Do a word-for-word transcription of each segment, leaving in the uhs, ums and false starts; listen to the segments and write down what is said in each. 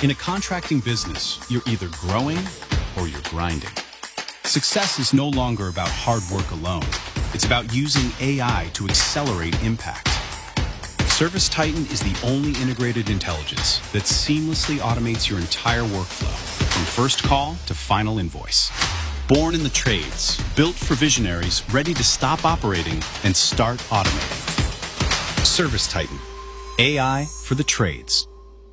In a contracting business, you're either growing or you're grinding. Success is no longer about hard work alone. It's about using A I to accelerate impact. ServiceTitan is the only integrated intelligence that seamlessly automates your entire workflow, from first call to final invoice. Born in the trades, built for visionaries ready to stop operating and start automating. ServiceTitan, A I for the trades.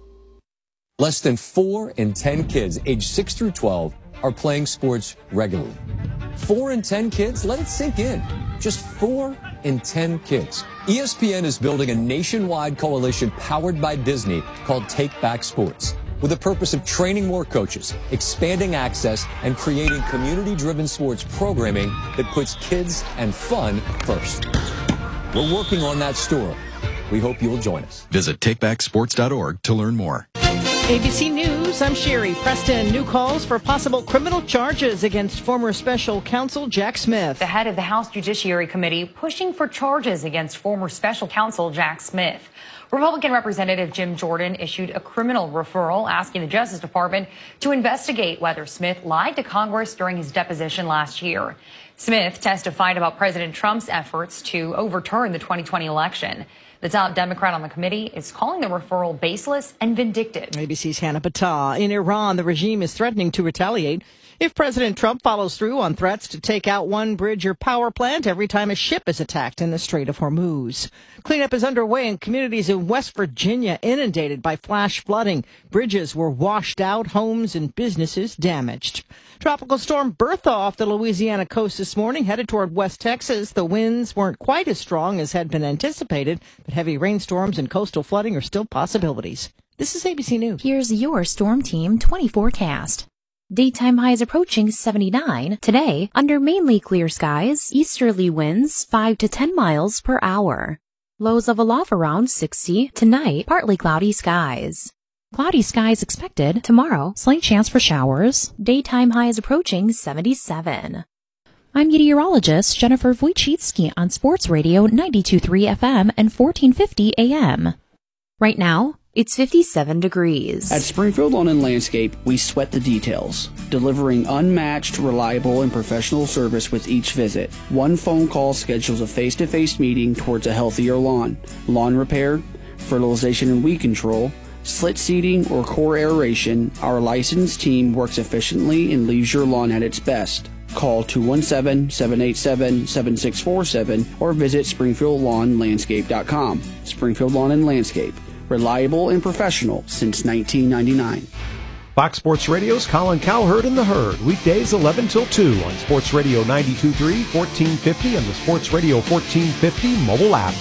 Less than four in ten kids aged six through twelve are playing sports regularly. Four in ten kids? Let it sink in. Just four in ten kids. E S P N is building a nationwide coalition powered by Disney called Take Back Sports, with the purpose of training more coaches, expanding access, and creating community-driven sports programming that puts kids and fun first. We're working on that story. We hope you'll join us. Visit take back sports dot org to learn more. A B C News, I'm Sherry Preston. New calls for possible criminal charges against former special counsel Jack Smith. The head of the House Judiciary Committee pushing for charges against former special counsel Jack Smith. Republican Representative Jim Jordan issued a criminal referral asking the Justice Department to investigate whether Smith lied to Congress during his deposition last year. Smith testified about President Trump's efforts to overturn the twenty twenty election. The top Democrat on the committee is calling the referral baseless and vindictive. A B C's Hannah Battah. In Iran, the regime is threatening to retaliate if President Trump follows through on threats to take out one bridge or power plant every time a ship is attacked in the Strait of Hormuz. Cleanup is underway in communities in West Virginia inundated by flash flooding. Bridges were washed out, homes and businesses damaged. Tropical storm Bertha off the Louisiana coast this morning, headed toward West Texas. The winds weren't quite as strong as had been anticipated, but heavy rainstorms and coastal flooding are still possibilities. This is A B C News. Here's your Storm Team twenty forecast. Daytime highs approaching seventy-nine. Today, under mainly clear skies, easterly winds five to ten miles per hour. Lows level off around sixty. Tonight, partly cloudy skies. Cloudy skies expected tomorrow. Slight chance for showers. Daytime highs approaching seventy-seven. I'm meteorologist Jennifer Wojcicki on Sports Radio ninety-two point three F M and fourteen fifty A M. Right now, it's fifty-seven degrees. At Springfield Lawn and Landscape, we sweat the details, delivering unmatched, reliable, and professional service with each visit. One phone call schedules a face-to-face meeting towards a healthier lawn. Lawn repair, fertilization and weed control, slit seeding, or core aeration, our licensed team works efficiently and leaves your lawn at its best. Call two one seven, seven eight seven, seven six four seven or visit springfield lawn landscape dot com. Springfield Lawn and Landscape. Reliable and professional since nineteen ninety-nine. Fox Sports Radio's Colin Cowherd and the Herd, weekdays eleven till two on Sports Radio ninety-two point three, fourteen fifty, and the Sports Radio fourteen fifty mobile app.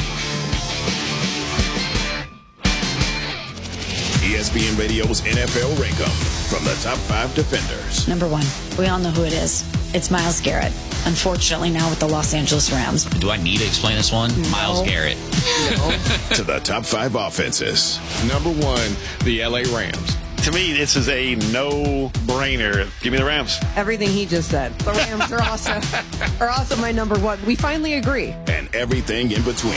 E S P N Radio's N F L Rankum from the top five defenders. Number one, we all know who it is. It's Myles Garrett. Unfortunately, now with the Los Angeles Rams. Do I need to explain this one? No. Myles Garrett. No. To the top five offenses. Number one, the L A Rams. To me, this is a no-brainer. Give me the Rams. Everything he just said. The Rams are also, are also my number one. We finally agree. And everything in between.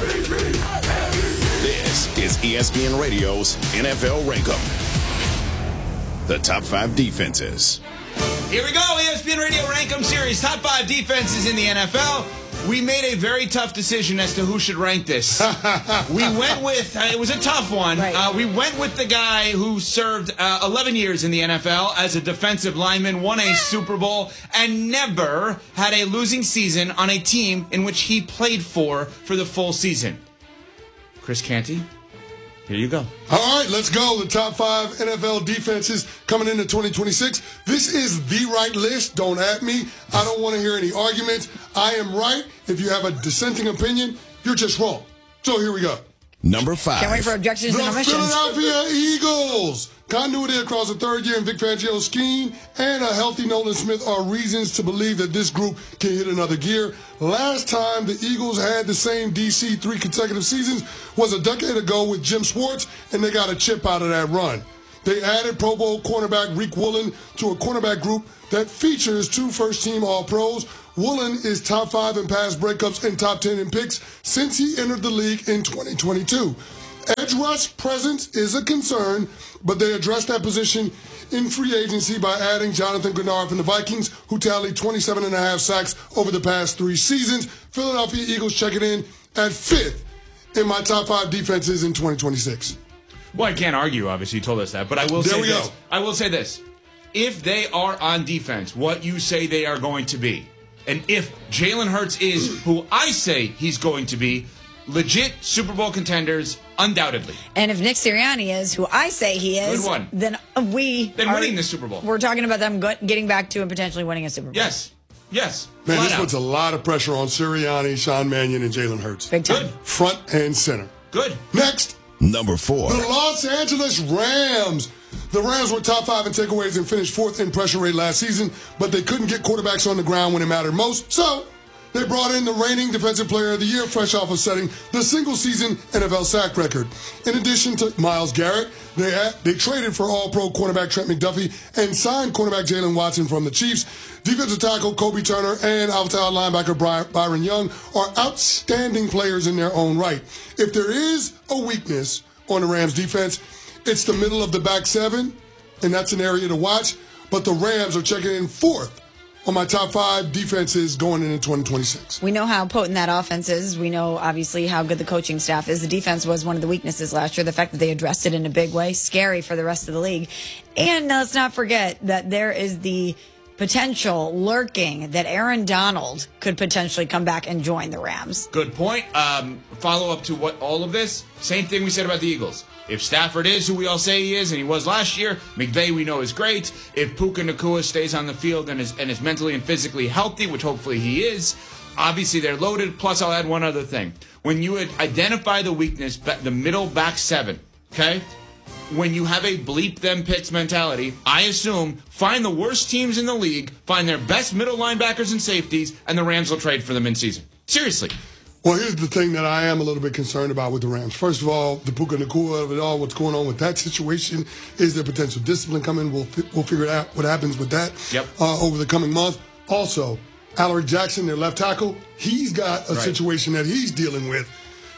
This is E S P N Radio's N F L Rankum. The top five defenses. Here we go, E S P N Radio Rankum Series, top five defenses in the N F L. We made a very tough decision as to who should rank this. We went with, uh, it was a tough one. Right. Uh, we went with the guy who served uh, eleven years in the N F L as a defensive lineman, won a Super Bowl, and never had a losing season on a team in which he played for for the full season. Chris Canty, here you go. All right, let's go. The top five N F L defenses coming into twenty twenty-six. This is the right list. Don't at me. I don't want to hear any arguments. I am right. If you have a dissenting opinion, you're just wrong. So here we go. Number five. Can't wait for objections the and omissions. Philadelphia Eagles. Continuity across the third year in Vic Fangio's scheme and a healthy Nolan Smith are reasons to believe that this group can hit another gear. Last time the Eagles had the same D C three consecutive seasons was a decade ago with Jim Schwartz, and they got a chip out of that run. They added Pro Bowl cornerback Reek Woolen to a cornerback group that features two first-team All-Pros. Woolen is top five in pass breakups and top ten in picks since he entered the league in twenty twenty-two. edge rush presence is a concern, but they addressed that position in free agency by adding Jonathan Grenard from the Vikings, who tallied twenty-seven and a half sacks over the past three seasons. Philadelphia Eagles checking in at fifth in my top five defenses in twenty twenty-six. Well, I can't argue, obviously, you told us that, but I will there say we this. Go. I will say this. If they are on defense, what you say they are going to be, and if Jalen Hurts is who I say he's going to be, legit Super Bowl contenders, undoubtedly. And if Nick Sirianni is who I say he is, Good one. then we Then are, winning the Super Bowl. We're talking about them go- getting back to and potentially winning a Super Bowl. Yes. Yes. Man, Flat this out. puts a lot of pressure on Sirianni, Sean Mannion, and Jalen Hurts. Big time. Good. Front and center. Good. Next. Number four. The Los Angeles Rams. The Rams were top five in takeaways and finished fourth in pressure rate last season, but they couldn't get quarterbacks on the ground when it mattered most. So they brought in the reigning Defensive Player of the Year, fresh off of setting the single-season N F L sack record. In addition to Myles Garrett, they had, they traded for All-Pro cornerback Trent McDuffie and signed cornerback Jalen Watson from the Chiefs. Defensive tackle Kobe Turner and outside linebacker Bry- Byron Young are outstanding players in their own right. If there is a weakness on the Rams defense, it's the middle of the back seven, and that's an area to watch. But the Rams are checking in fourth on my top five defenses going into twenty twenty-six. We know how potent that offense is. We know, obviously, how good the coaching staff is. The defense was one of the weaknesses last year. The fact that they addressed it in a big way, scary for the rest of the league. And let's not forget that there is the potential lurking that Aaron Donald could potentially come back and join the Rams. Good point. Um, follow up to what all of this, same thing we said about the Eagles. If Stafford is who we all say he is, and he was last year, McVay we know is great. If Puka Nacua stays on the field and is, and is mentally and physically healthy, which hopefully he is, obviously they're loaded. Plus, I'll add one other thing. When you identify the weakness, the middle back seven, okay? When you have a bleep them pits mentality, I assume find the worst teams in the league, find their best middle linebackers and safeties, and the Rams will trade for them in season. Seriously. Well, here's the thing that I am a little bit concerned about with the Rams. First of all, the Puka Nacua of it all, what's going on with that situation? Is there potential discipline coming? We'll we'll figure out what happens with that yep. uh, over the coming month. Also, Alaric Jackson, their left tackle, he's got a right. situation that he's dealing with.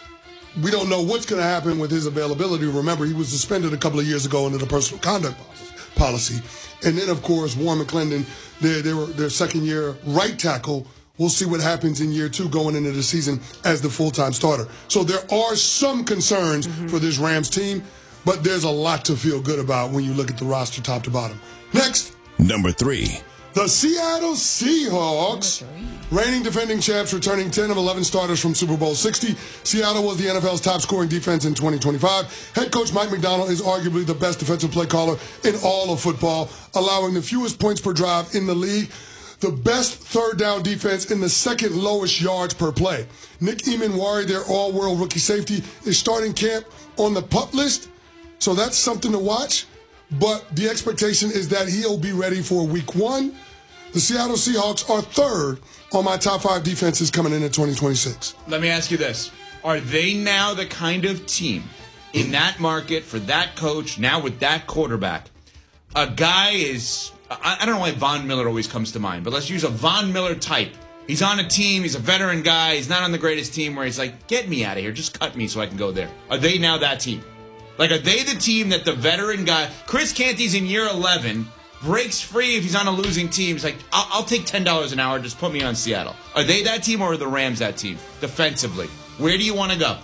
We don't know what's going to happen with his availability. Remember, he was suspended a couple of years ago under the personal conduct policy. And then, of course, Warren McClendon, their, their, their second-year right tackle. We'll see what happens in year two going into the season as the full-time starter. So there are some concerns mm-hmm. for this Rams team, but there's a lot to feel good about when you look at the roster top to bottom. Next. Number three. The Seattle Seahawks. Reigning defending champs, returning ten of eleven starters from Super Bowl sixty. Seattle was the N F L's top-scoring defense in twenty twenty-five. Head coach Mike McDonald is arguably the best defensive play caller in all of football, allowing the fewest points per drive in the league. The best third down defense in the second lowest yards per play. Nick Emanwari, their all-world rookie safety, is starting camp on the PUP list, so that's something to watch. But the expectation is that he'll be ready for week one. The Seattle Seahawks are third on my top five defenses coming in at twenty twenty-six. Let me ask you this. Are they now the kind of team in that market for that coach, now with that quarterback? A guy is... I don't know why Von Miller always comes to mind, but let's use a Von Miller type. He's on a team. He's a veteran guy. He's not on the greatest team where he's like, get me out of here. Just cut me so I can go there. Are they now that team? Like, are they the team that the veteran guy, Chris Canty's in year eleven, breaks free if he's on a losing team. He's like, I'll, I'll take ten dollars an hour. Just put me on Seattle. Are they that team or are the Rams that team defensively? Where do you want to go?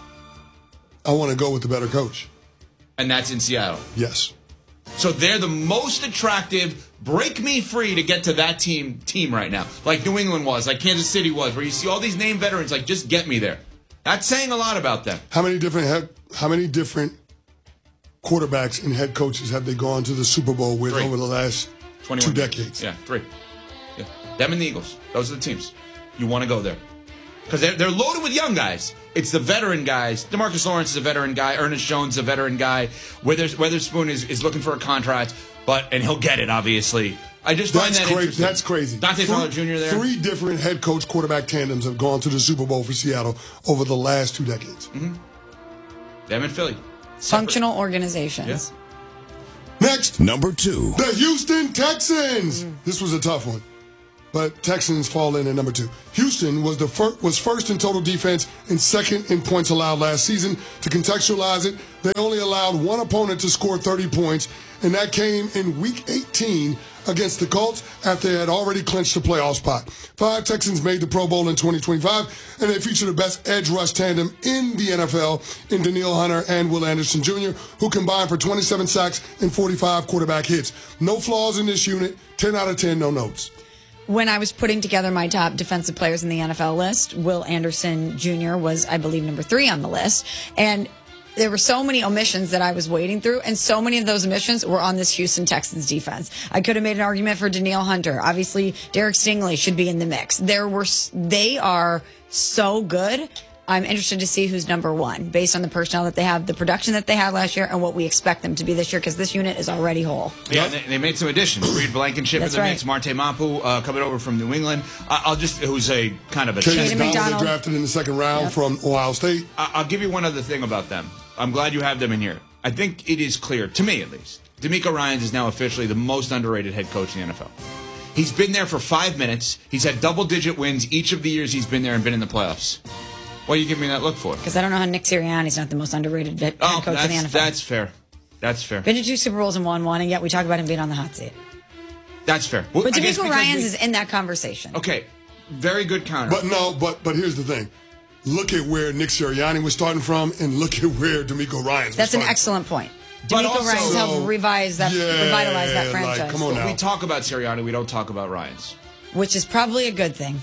I want to go with the better coach. And that's in Seattle? Yes. So they're the most attractive, break me free to get to that team team right now. Like New England was, like Kansas City was, where you see all these name veterans, like, just get me there. That's saying a lot about them. How many different head, how many different quarterbacks and head coaches have they gone to the Super Bowl with three. over the last two decades? Yeah, three. Yeah. Them and the Eagles. Those are the teams. You want to go there. Because they're, they're loaded with young guys. It's the veteran guys. DeMarcus Lawrence is a veteran guy. Ernest Jones is a veteran guy. Withers, Witherspoon is, is looking for a contract, but and he'll get it, obviously. I just find That's that crazy. interesting. That's crazy. Dante Fowler Junior there. Three different head coach quarterback tandems have gone to the Super Bowl for Seattle over the last two decades. Mm-hmm. Them and Philly. Functional Separate. organizations. Yeah. Next. Number two. The Houston Texans. Mm. This was a tough one. but Texans fall in at number two. Houston was the fir- was first in total defense and second in points allowed last season. To contextualize it, they only allowed one opponent to score thirty points, and that came in Week eighteen against the Colts after they had already clinched the playoff spot. Five Texans made the Pro Bowl in twenty twenty-five, and they feature the best edge rush tandem in the N F L in Danielle Hunter and Will Anderson Junior, who combined for twenty-seven sacks and forty-five quarterback hits. No flaws in this unit, ten out of ten, no notes. When I was putting together my top defensive players in the N F L list, Will Anderson Junior was, I believe, number three on the list. And there were so many omissions that I was wading through, and so many of those omissions were on this Houston Texans defense. I could have made an argument for Danielle Hunter. Obviously, Derek Stingley should be in the mix. There were, they are so good. I'm interested to see who's number one based on the personnel that they have, the production that they had last year, and what we expect them to be this year, because this unit is already whole. Yeah, they, they made some additions. Reed Blankenship in the right. mix, Marte Mapu uh, coming over from New England. Uh, I'll just, who's a kind of a Chase McDonald drafted in the second round yep. from Ohio State. I, I'll give you one other thing about them. I'm glad you have them in here. I think it is clear, to me at least, DeMeco Ryans is now officially the most underrated head coach in the N F L. He's been there for five minutes. He's had double-digit wins each of the years he's been there and been in the playoffs. What are you giving me that look for? Because I don't know how Nick Sirianni's not the most underrated head oh, coach in the N F L. That's fair. That's fair. Been to two Super Bowls and won one, and yet we talk about him being on the hot seat. That's fair. Well, but DeMeco Ryans we, is in that conversation. Okay. Very good counter. But no, but but here's the thing. Look at where Nick Sirianni was starting from, and look at where DeMeco Ryans was That's an starting. excellent point. But DeMeco also, Ryans helped revise that, yeah, revitalize that franchise. Like, come on now. We talk about Sirianni, we don't talk about Ryans. Which is probably a good thing.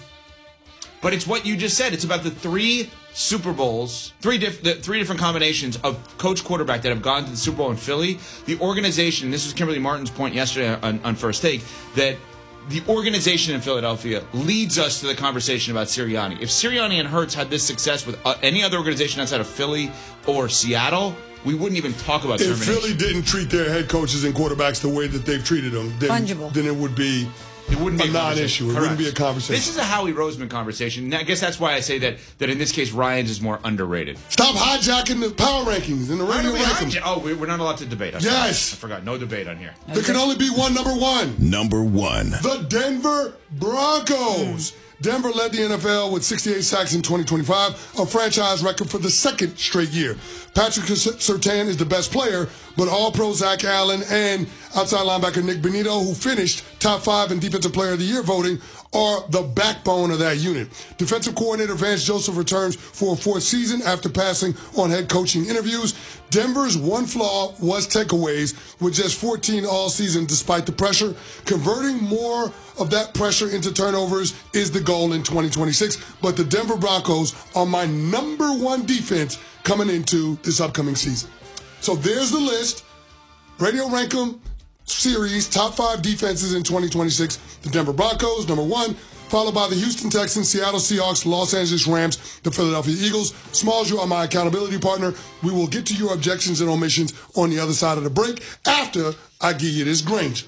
But it's what you just said. It's about the three Super Bowls, three, diff- the three different combinations of coach quarterback that have gone to the Super Bowl in Philly. The organization, this was Kimberly Martin's point yesterday on, on First Take, that the organization in Philadelphia leads us to the conversation about Sirianni. If Sirianni and Hurts had this success with uh, any other organization outside of Philly or Seattle, we wouldn't even talk about if termination. Philly didn't treat their head coaches and quarterbacks the way that they've treated them, then, Fungible. then it would be It wouldn't be a a non-issue. It Correct. wouldn't be a conversation. This is a Howie Roseman conversation. I guess that's why I say that that in this case, Ryans is more underrated. Stop hijacking the power rankings and the radio rankings. Hij- oh, we're not allowed to debate. I'm Yes. sorry. I forgot. No debate on here. There can only be one number one. Number one. The Denver Broncos. Denver led the N F L with sixty-eight sacks in twenty twenty-five, a franchise record for the second straight year. Patrick Surtain is the best player, but All-Pro Zach Allen and outside linebacker Nick Benito, who finished top five in Defensive Player of the Year voting, are the backbone of that unit. Defensive coordinator Vance Joseph returns for a fourth season after passing on head coaching interviews. Denver's one flaw was takeaways, with just fourteen all season despite the pressure. Converting more of that pressure into turnovers is the goal in twenty twenty-six, but the Denver Broncos are my number one defense coming into this upcoming season. So there's the list. Radio Rankum series, top five defenses in twenty twenty-six. The Denver Broncos, number one, followed by the Houston Texans, Seattle Seahawks, Los Angeles Rams, the Philadelphia Eagles. Smalls, you are my accountability partner. We will get to your objections and omissions on the other side of the break after I give you this Granger.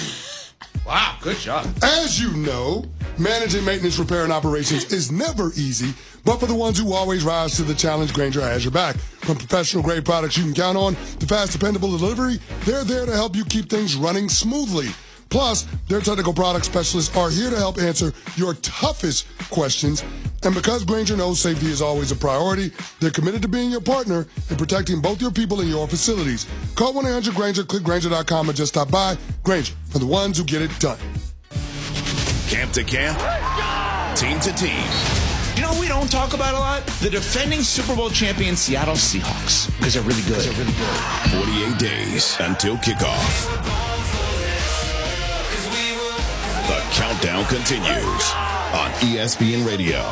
Wow, good job. As you know, managing maintenance, repair, and operations is never easy, but for the ones who always rise to the challenge, Granger has your back. From professional-grade products you can count on to fast, dependable delivery, they're there to help you keep things running smoothly. Plus, their technical product specialists are here to help answer your toughest questions. And because Granger knows safety is always a priority, they're committed to being your partner in protecting both your people and your facilities. Call one eight hundred Granger, click Granger dot com, and just stop by. Granger, for the ones who get it done. Camp to camp, team to team. You know who we don't talk about a lot? The defending Super Bowl champion Seattle Seahawks. Because they're really good. They're really good. forty-eight days until kickoff. The countdown continues on E S P N Radio.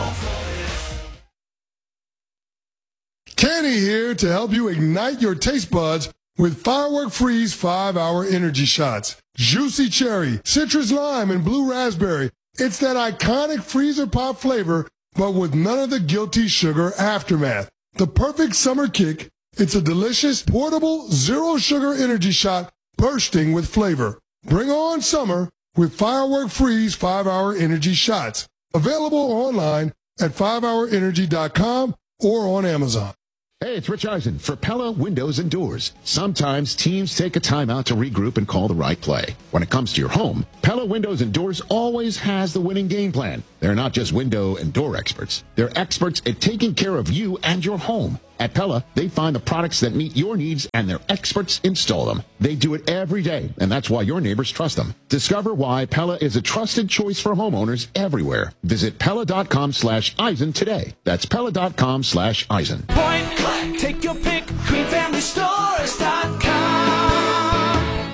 Kenny here to help you ignite your taste buds with Firework Freeze five hour energy shots. Juicy cherry, citrus lime, and blue raspberry. It's that iconic freezer pop flavor, but with none of the guilty sugar aftermath. The perfect summer kick. It's a delicious, portable, zero sugar energy shot bursting with flavor. Bring on summer with Firework Freeze five hour energy shots. Available online at five hour energy dot com or on Amazon. Hey, it's Rich Eisen for Pella Windows and Doors. Sometimes teams take a timeout to regroup and call the right play. When it comes to your home, Pella Windows and Doors always has the winning game plan. They're not just window and door experts. They're experts at taking care of you and your home. At Pella, they find the products that meet your needs and their experts install them. They do it every day, and that's why your neighbors trust them. Discover why Pella is a trusted choice for homeowners everywhere. Visit Pella.com slash Eisen today. That's Pella.com slash Eisen. Point click, take your pick, Green Family Stores dot com.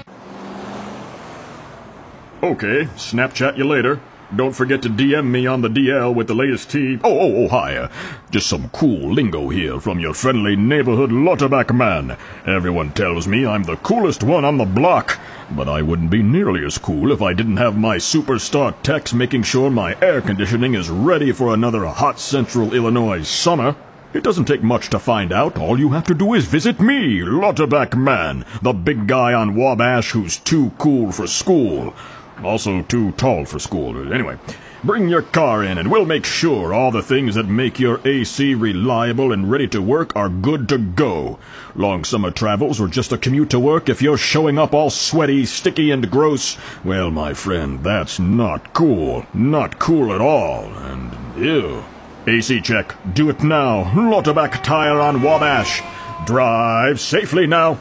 Okay, Snapchat you later. Don't forget to D M me on the D L with the latest tea. Oh, oh, oh, hi. Uh, just some cool lingo here from your friendly neighborhood Lauterbach man. Everyone tells me I'm the coolest one on the block, but I wouldn't be nearly as cool if I didn't have my superstar techs making sure my air conditioning is ready for another hot central Illinois summer. It doesn't take much to find out. All you have to do is visit me, Lauterbach man, the big guy on Wabash who's too cool for school. Also too tall for school. Anyway, bring your car in and we'll make sure all the things that make your A C reliable and ready to work are good to go. Long summer travels or just a commute to work, if you're showing up all sweaty, sticky, and gross, well, my friend, that's not cool. Not cool at all. And ew. A C check. Do it now. Lauterbach Tire on Wabash. Drive safely now.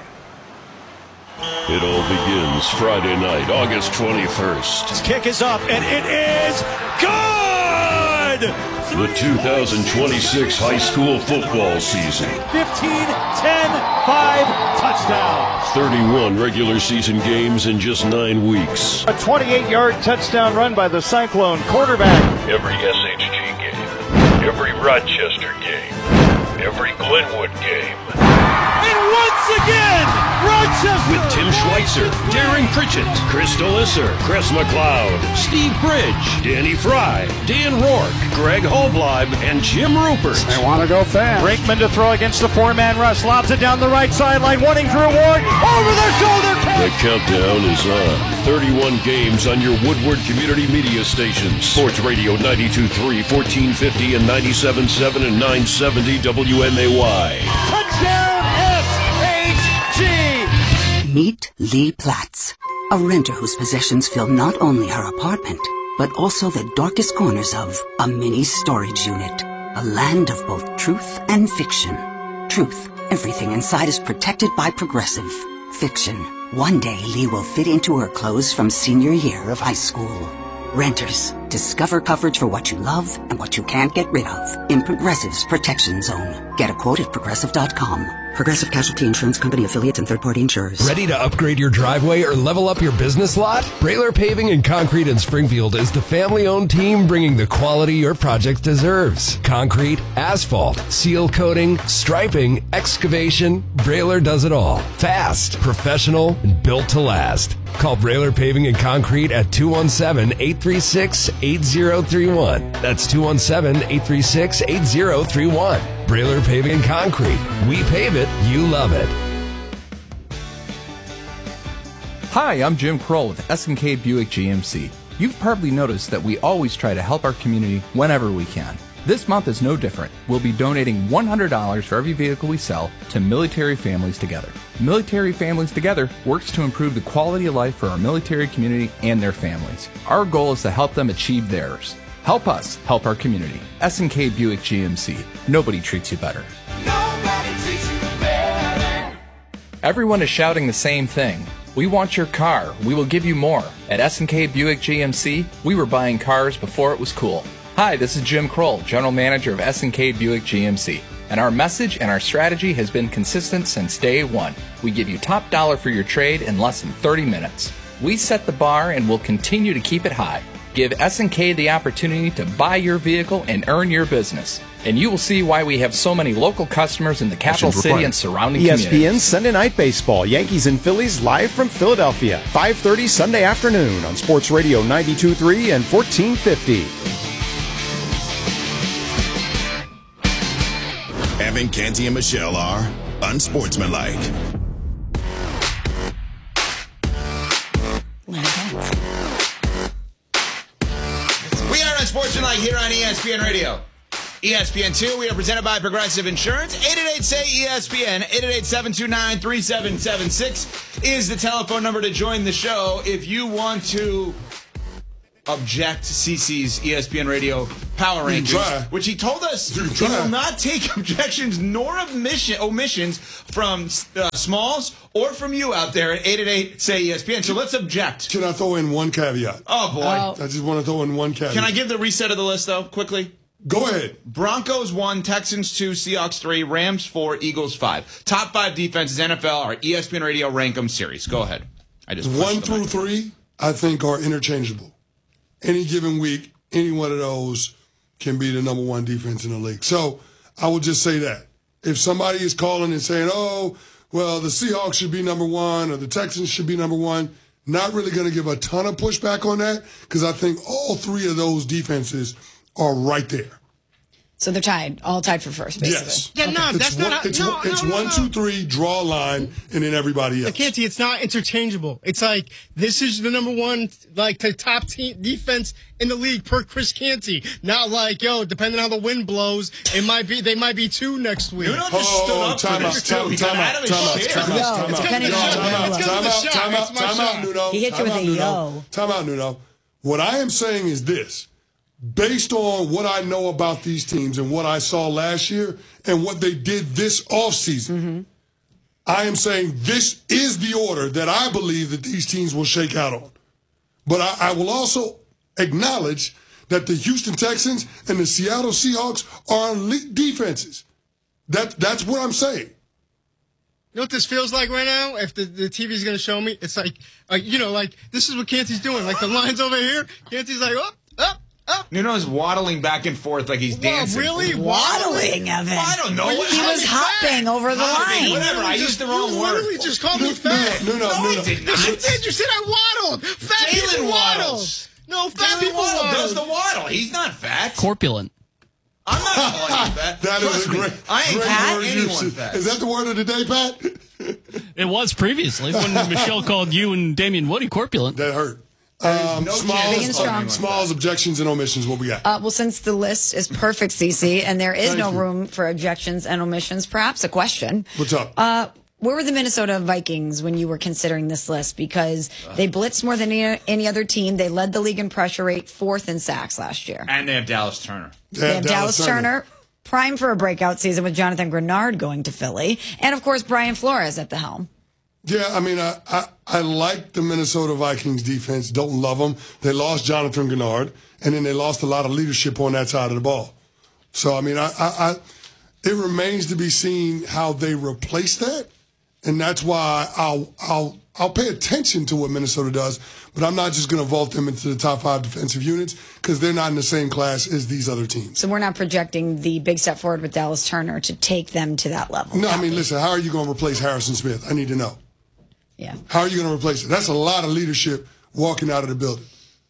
It all begins Friday night, August twenty-first. His kick is up, and it is good! The two thousand twenty-six high school football season. fifteen, ten, five, touchdown. thirty-one regular season games in just nine weeks. A twenty-eight-yard touchdown run by the Cyclone quarterback. Every S H G game, every Rochester game, every Glenwood game. And once again, Rochester! With Tim Schweitzer, Darren Pritchett, Chris Delisser, Chris McLeod, Steve Bridge, Danny Fry, Dan Rourke, Greg Holbleib, and Jim Rupert. They want to go fast. Brinkman to throw against the four-man rush. Lobs it down the right sideline. Wanting Drew Ward. Over the shoulder catch. The countdown is on. thirty-one games on your Woodward Community Media stations. Sports Radio ninety-two point three, fourteen fifty, and ninety-seven point seven and nine seventy W M A Y. Touchdown S H G! Meet Lee Platz, a renter whose possessions fill not only her apartment, but also the darkest corners of a mini storage unit. A land of both truth and fiction. Truth, everything inside is protected by Progressive. Fiction, one day Lee will fit into her clothes from senior year of high school. Renters, discover coverage for what you love and what you can't get rid of in Progressive's Protection Zone. Get a quote at Progressive dot com. Progressive Casualty Insurance Company affiliates and third-party insurers. Ready to upgrade your driveway or level up your business lot? Brailer Paving and Concrete in Springfield is the family-owned team bringing the quality your project deserves. Concrete, asphalt, seal coating, striping, excavation. Brailer does it all. Fast, professional, and built to last. Call Brailer Paving and Concrete at two one seven, eight three six, eight zero three one. That's two one seven, eight three six, eight zero three one. Brailer Paving and Concrete. We pave it, you love it. Hi, I'm Jim Kroll with S and K Buick G M C. You've probably noticed that we always try to help our community whenever we can. This month is no different. We'll be donating one hundred dollars for every vehicle we sell to Military Families Together. Military Families Together works to improve the quality of life for our military community and their families. Our goal is to help them achieve theirs. Help us help our community. S and K Buick G M C. Nobody treats you better. Nobody treats you better. Everyone is shouting the same thing. We want your car. We will give you more. At S and K Buick G M C, we were buying cars before it was cool. Hi, this is Jim Kroll, General Manager of S and K Buick G M C. And our message and our strategy has been consistent since day one. We give you top dollar for your trade in less than thirty minutes. We set the bar and will continue to keep it high. Give S and K the opportunity to buy your vehicle and earn your business. And you will see why we have so many local customers in the capital city and surrounding E S P N communities. Sunday Night Baseball, Yankees and Phillies live from Philadelphia, five thirty Sunday afternoon on Sports Radio ninety-two point three and fourteen fifty. Evan, Canty, and Michelle are unsportsmanlike. We are unsportsmanlike here on E S P N Radio. E S P N two, we are presented by Progressive Insurance. eight eight eight, S A Y, E S P N. eight eight eight, seven two nine, three seven seven six is the telephone number to join the show if you want to object to C C's E S P N Radio Power Rankings, which he told us he will not take objections nor omission, omissions from uh, Smalls or from you out there at eight eight eight, S A Y, E S P N. So let's object. Can I throw in one caveat? Oh, boy. Oh. I just want to throw in one caveat. Can I give the reset of the list, though, quickly? Go ahead. Broncos one, Texans two, Seahawks three, Rams four, Eagles five. Top five defenses, N F L, our E S P N Radio Rank 'em series. Go ahead. I just One through three, I think, are interchangeable. Any given week, any one of those can be the number one defense in the league. So I will just say that. If somebody is calling and saying, oh, well, the Seahawks should be number one or the Texans should be number one, not really going to give a ton of pushback on that because I think all three of those defenses are right there. So they're tied, all tied for first, basically. Yes. Yeah, no, it's that's one, not. It's, no, one, it's no, no, one, no. two, three, draw a line, and then everybody else. Canty, it's not interchangeable. It's like this is the number one, like the top team defense in the league per Chris Canty. Not like, yo, depending on how the wind blows, it might be they might be two next week. You know, just stood up time for out, this, time too. He out, got time out out, of his time out, chair. time out, time out, Depending on time how the wind out, blows. time out, time out, It's my time out, shot. Nuno. He hit you Time with out, a Nuno. yo. Time out, Nuno. What I am saying is this. Based on what I know about these teams and what I saw last year and what they did this offseason, mm-hmm. I am saying this is the order that I believe that these teams will shake out on. But I, I will also acknowledge that the Houston Texans and the Seattle Seahawks are elite defenses. That, that's what I'm saying. You know what this feels like right now? If the, the T V is going to show me, it's like, like, you know, like, this is what Canty's doing. Like, the line's over here. Canty's like, up, up. Nuno's waddling back and forth like he's dancing. Really? Waddling, Evan. I don't know. He What, was hopping over the Hopping, line. Whatever. I used the wrong you word. literally just called me fat. No, no, no, No, no. I did not. Yes, you did. You said I waddled. Fat Jalen people waddle. waddles. No, fat Jalen people Waddle waddle. does the waddle. He's not fat. Corpulent. I'm not calling you fat. That Trust is a me, great, I ain't great pat word anyone usage. fat. Is that the word of the day, Pat? It was previously when Michelle called you and Damian Woody corpulent. That hurt. no Um, chance Smalls, Big and strong. uh, Smalls, objections, and omissions. What we got? Uh, well, since the list is perfect, Cece, and there is Thank no you. room for objections and omissions, perhaps a question. What's up? Uh, where were the Minnesota Vikings when you were considering this list? Because they blitzed more than any, any other team. They led the league in pressure rate, fourth in sacks last year. And they have Dallas Turner. They have Dallas, Dallas Turner, prime for a breakout season with Jonathan Grenard going to Philly. And, of course, Brian Flores at the helm. Yeah, I mean, I, I, I like the Minnesota Vikings defense. Don't love them. They lost Jonathan Grenard, and then they lost a lot of leadership on that side of the ball. So, I mean, I, I, I it remains to be seen how they replace that, and that's why I'll I'll I'll pay attention to what Minnesota does, but I'm not just going to vault them into the top five defensive units because they're not in the same class as these other teams. So we're not projecting the big step forward with Dallas Turner to take them to that level. No, I mean, listen, how are you going to replace Harrison Smith? I need to know. Yeah. How are you going to replace it? That's a lot of leadership walking out of the building.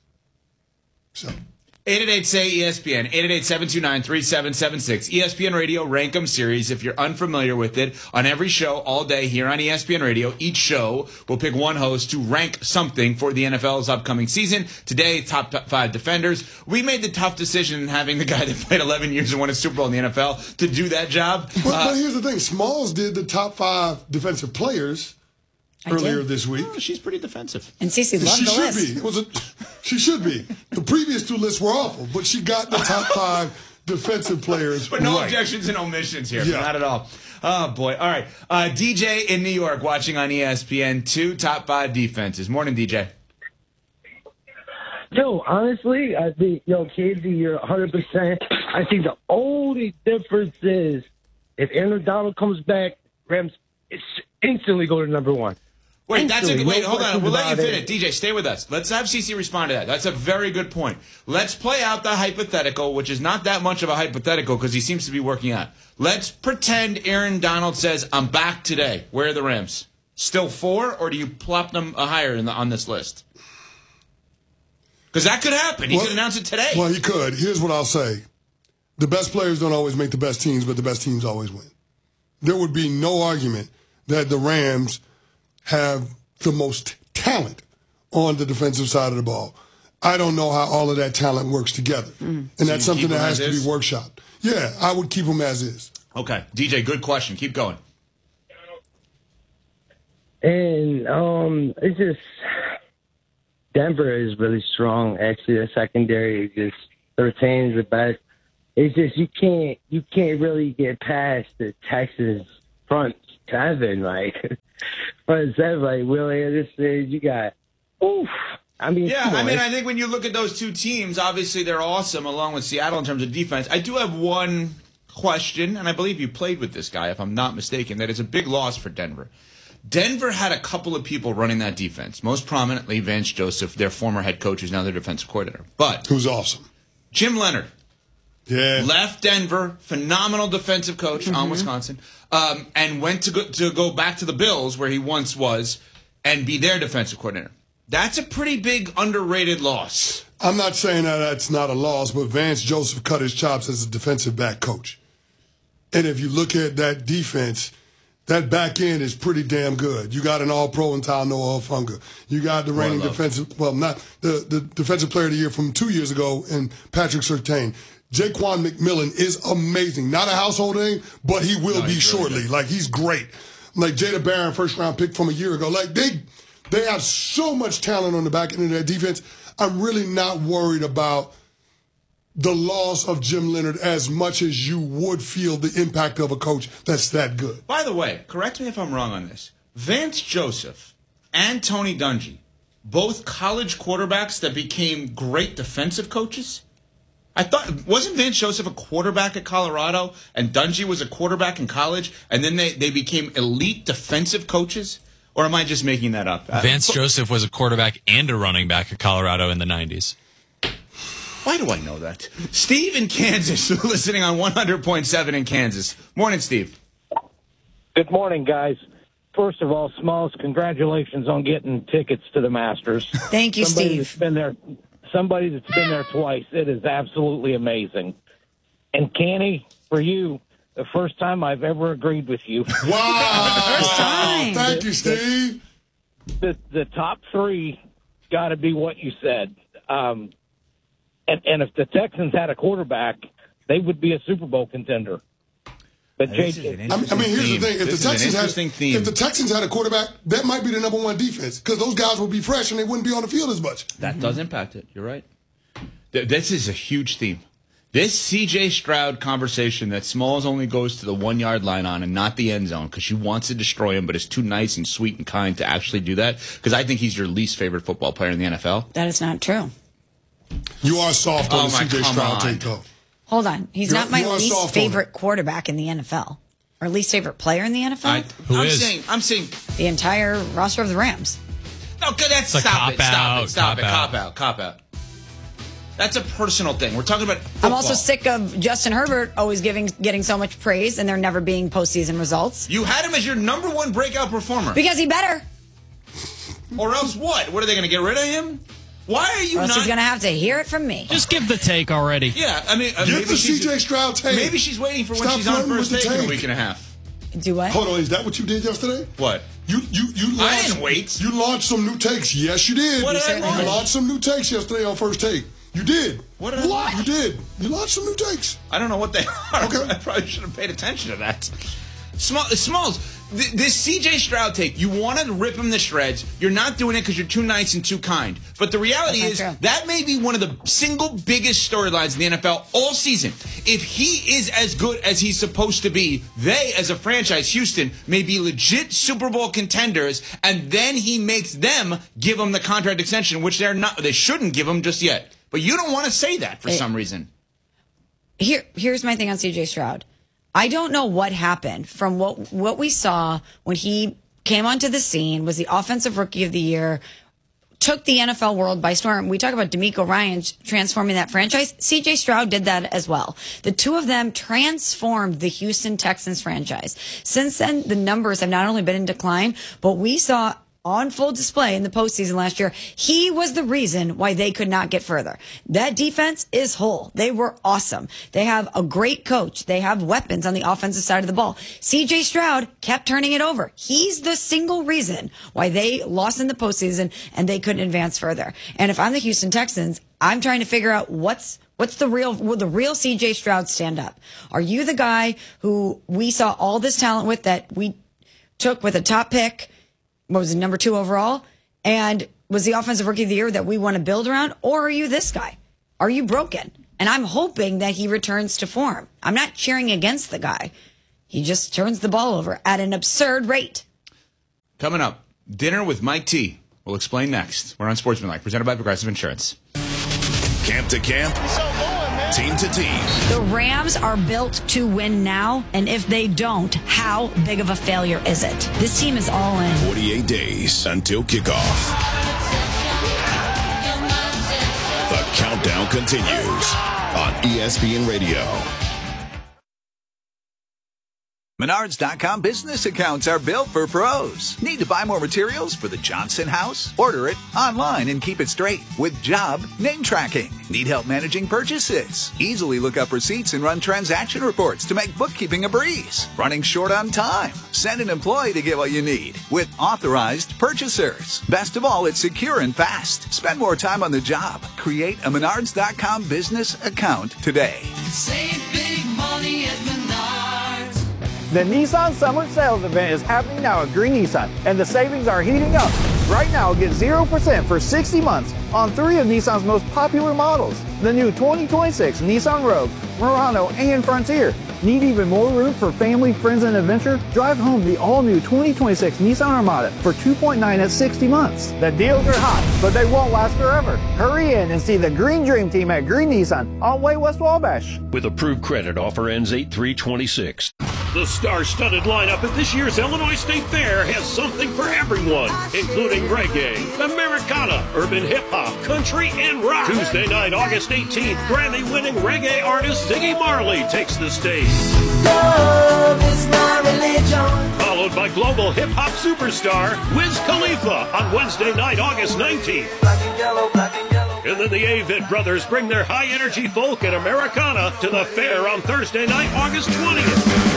So. eight eight eight, S A Y, E S P N, eight eight eight, seven two nine, three seven seven six. E S P N Radio Rank 'em series. If you're unfamiliar with it, on every show all day here on E S P N Radio, each show will pick one host to rank something for the N F L's upcoming season. Today, top five defenders. We made the tough decision having the guy that played eleven years and won a Super Bowl in the N F L to do that job. But, Uh, but here's the thing. Smalls did the top five defensive players I earlier did. this week. oh, she's pretty defensive. And Cece loved She the should list. be. It was a, she should be. The previous two lists were awful, but she got the top five defensive players But no right. objections and omissions here. Yeah. Not at all. Oh, boy. All right. Uh, D J in New York watching on E S P N. Two top five defenses. Morning, D J. Yo, honestly, I think, yo, Casey, you're one hundred percent. I think the only difference is if Aaron Donald comes back, Rams instantly go to number one. Wait, that's a Instantly, wait. no Hold on. questions We'll let you about it. finish. D J, stay with us. Let's have Cece respond to that. That's a very good point. Let's play out the hypothetical, which is not that much of a hypothetical because he seems to be working out. Let's pretend Aaron Donald says, "I'm back today." Where are the Rams? Still four, or do you plop them higher in the, on this list? Because that could happen. He Well- could announce it today. Well, he could. Here's what I'll say. The best players don't always make the best teams, but the best teams always win. There would be no argument that the Rams have the most talent on the defensive side of the ball. I don't know how all of that talent works together. Mm. And So that's you something keep that them has as to be is? workshopped. yeah, I would keep him as is. Okay. D J, good question. Keep going. And um, it's just Denver is really strong. Actually, the secondary is just thirteen is the best. It's just you can't you can't really get past the Texans front seven, like front seven, like Will Anderson. You got oof. I mean, yeah, I mean, I think when you look at those two teams, obviously they're awesome, along with Seattle in terms of defense. I do have one question, and I believe you played with this guy, if I'm not mistaken, that is a big loss for Denver. Denver had a couple of people running that defense, most prominently Vance Joseph, their former head coach, who's now their defensive coordinator. But who's awesome? Jim Leonard. Yeah. Left Denver, phenomenal defensive coach mm-hmm. on Wisconsin, um, and went to go, to go back to the Bills, where he once was, and be their defensive coordinator. That's a pretty big underrated loss. I'm not saying that that's not a loss, but Vance Joseph cut his chops as a defensive back coach. And if you look at that defense, that back end is pretty damn good. You got an all-pro in Noah Hufanga. You got the reigning defensive, well, not the, the defensive player of the year from two years ago, and Patrick Surtain. Jaquan McMillan is amazing. Not a household name, but he will no, be shortly. Really like, he's great. Like Jada Barron, first-round pick from a year ago. Like, they they have so much talent on the back end of their defense. I'm really not worried about the loss of Jim Leonard as much as you would feel the impact of a coach that's that good. By the way, correct me if I'm wrong on this. Vance Joseph and Tony Dungy, both college quarterbacks that became great defensive coaches. I thought, wasn't Vance Joseph a quarterback at Colorado and Dungy was a quarterback in college, and then they, they became elite defensive coaches? Or am I just making that up? Vance Joseph was a quarterback and a running back at Colorado in the nineties. Why do I know that? Steve in Kansas, listening on one hundred point seven in Kansas. Morning, Steve. Good morning, guys. First of all, Smalls, congratulations on getting tickets to the Masters. Thank you, somebody Steve. That's been there, somebody that's been there twice. It is absolutely amazing. And Canny, for you, the first time I've ever agreed with you. Wow. First time. Thank you, Steve. The, the top three got to be what you said. Um, and, and if the Texans had a quarterback, they would be a Super Bowl contender. But J J, I mean, I mean, here's theme. the thing: if this the Texans had, theme. if the Texans had a quarterback, that might be the number one defense because those guys would be fresh and they wouldn't be on the field as much. That does impact it. You're right. This is a huge theme. This C J Stroud conversation that Smalls only goes to the one-yard line on and not the end zone because she wants to destroy him, but is too nice and sweet and kind to actually do that because I think he's your least favorite football player in the N F L. That is not true. You are soft on Oh, the my, C J come Stroud on. take, though. Hold on. He's You're- not my you are soft least on favorite quarterback in the N F L. Or least favorite player in the N F L? I, Who I'm is? saying, I'm saying, The entire roster of the Rams. no, good. That's It's a stop it, cop stop out, it, stop cop it, out. cop out, cop out. That's a personal thing. We're talking about football. I'm also sick of Justin Herbert always giving getting so much praise and there never being postseason results. You had him as your number one breakout performer. Because he better. Or else what? What, are they going to get rid of him? Why are you Or else not? he's going to have to hear it from me. Just give the take already. Yeah, I mean, uh, Get maybe the she's C J Stroud take. Maybe she's waiting for when Stop she's on flirting first with the take in a take. week and a half. Do what? Hold on, is that what you did yesterday? What? You you you launched, I didn't wait. You launched some new takes. Yes, you did. What did I you launch? launched some new takes yesterday on First Take. You did. What did I launch? You did. You launched some new takes. I don't know what they are. Okay. I probably should have paid attention to that. Small, Smalls, th- this C J Stroud take, you want to rip him to shreds. You're not doing it because you're too nice and too kind. But the reality That's is not true. that may be one of the single biggest storylines in the N F L all season. If he is as good as he's supposed to be, they, as a franchise, Houston, may be legit Super Bowl contenders, and then he makes them give him the contract extension, which they're not. They shouldn't give him just yet. But you don't want to say that for It- some reason. Here, here's my thing on C J Stroud. I don't know what happened from what what we saw when he came onto the scene, was the offensive rookie of the year, took the N F L world by storm. We talk about DeMeco Ryans transforming that franchise. C J Stroud did that as well. The two of them transformed the Houston Texans franchise. Since then, the numbers have not only been in decline, but we saw on full display in the postseason last year, he was the reason why they could not get further. That defense is whole. They were awesome. They have a great coach. They have weapons on the offensive side of the ball. C J Stroud kept turning it over. He's the single reason why they lost in the postseason and they couldn't advance further. And if I'm the Houston Texans, I'm trying to figure out what's what's the real will the real C J Stroud stand up? Are you the guy who we saw all this talent with that we took with a top pick? What was it, number two overall? And was the offensive rookie of the year that we want to build around? Or are you this guy? Are you broken? And I'm hoping that he returns to form. I'm not cheering against the guy. He just turns the ball over at an absurd rate. Coming up, dinner with Mike T. We'll explain next. We're on Sportsmanlike, presented by Progressive Insurance. Camp to camp, team to team. The Rams are built to win now, and if they don't, how big of a failure is it? This team is all in. forty-eight days until kickoff. The countdown continues on E S P N Radio. Menards dot com business accounts are built for pros. Need to buy more materials for the Johnson house? Order it online and keep it straight with job name tracking. Need help managing purchases? Easily look up receipts and run transaction reports to make bookkeeping a breeze. Running short on time? Send an employee to get what you need with authorized purchasers. Best of all, it's secure and fast. Spend more time on the job. Create a Menards dot com business account today. Save big money at Menards. The Nissan Summer Sales Event is happening now at Green Nissan, and the savings are heating up. Right now, get zero percent for sixty months on three of Nissan's most popular models. The new twenty twenty-six Nissan Rogue, Murano, and Frontier. Need even more room for family, friends, and adventure? Drive home the all-new twenty twenty-six Nissan Armada for two point nine at sixty months. The deals are hot, but they won't last forever. Hurry in and see the Green Dream Team at Green Nissan on Way West Wabash. With approved credit, offer ends eight three twenty-six. The star-studded lineup at this year's Illinois State Fair has something for everyone, including reggae, Americana, urban hip-hop, country, and rock. Tuesday night, August eighteenth, Grammy-winning reggae artist Ziggy Marley takes the stage. Love is my religion. Followed by global hip-hop superstar Wiz Khalifa on Wednesday night, August nineteenth. Black and yellow, black and yellow. And then the Avett Brothers bring their high-energy folk and Americana to the fair on Thursday night, August twentieth.